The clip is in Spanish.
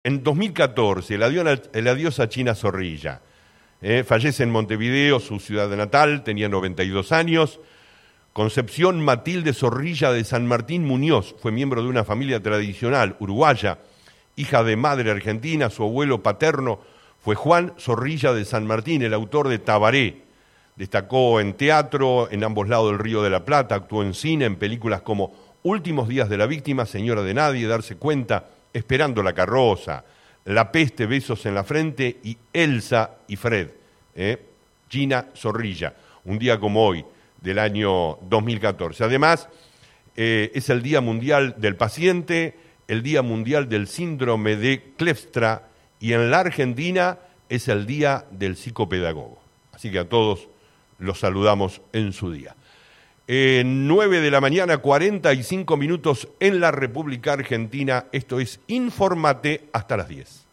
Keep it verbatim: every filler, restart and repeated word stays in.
En dos mil catorce, el adiós, el adiós a China Zorrilla. Eh, fallece en Montevideo, su ciudad natal, tenía noventa y dos años. Concepción Matilde Zorrilla de San Martín Muñoz, fue miembro de una familia tradicional uruguaya, hija de madre argentina. Su abuelo paterno fue Juan Zorrilla de San Martín, el autor de Tabaré. Destacó en teatro en ambos lados del Río de la Plata, actuó en cine, en películas como Últimos días de la víctima, Señora de nadie, Darse cuenta, Esperando la carroza, La peste, Besos en la frente y Elsa y Fred. ¿eh? Gina Zorrilla, un día como hoy, del año dos mil catorce. Además, eh, es el Día Mundial del Paciente, el Día Mundial del Síndrome de Kleefstra y en la Argentina es el Día del Psicopedagogo. Así que a todos los saludamos en su día. Eh, nueve de la mañana, cuarenta y cinco minutos en la República Argentina. Esto es Infórmate hasta las diez.